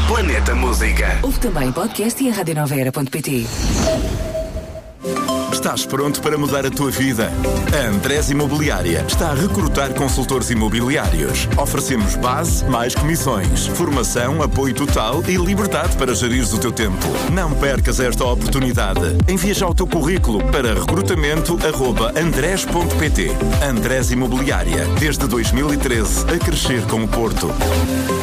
Planeta Música. Ouve também podcast e em radionovaera.pt. Estás pronto para mudar a tua vida? A Andrés Imobiliária está a recrutar consultores imobiliários. Oferecemos base, mais comissões, formação, apoio total e liberdade para gerires o teu tempo. Não percas esta oportunidade. Envia já o teu currículo para recrutamento@andres.pt. Andrés Imobiliária, desde 2013, a crescer com o Porto.